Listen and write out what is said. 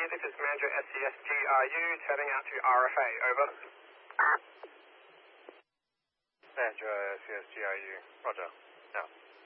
this is Commander SCSGRU, turning out to RFA, over. Commander SCSGRU, roger, now.